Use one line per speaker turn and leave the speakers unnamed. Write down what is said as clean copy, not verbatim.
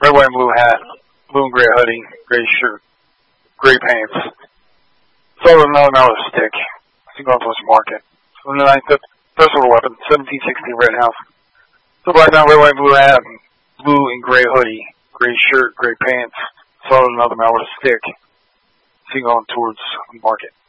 red, white, and blue hat, blue and gray hoodie, gray shirt, gray pants. Sold another mallet stick. Going towards the market. So the ninth, first order weapon, 1760 Rittenhouse. So black down, red, white, blue hat, blue and gray hoodie, gray shirt, gray pants. Sold another mallet stick. Going towards the market.